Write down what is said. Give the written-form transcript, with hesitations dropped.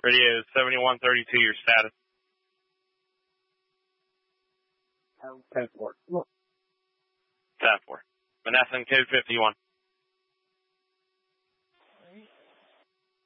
Radio 7132, your status. 10-4. 10-4. Vanessa in code 51.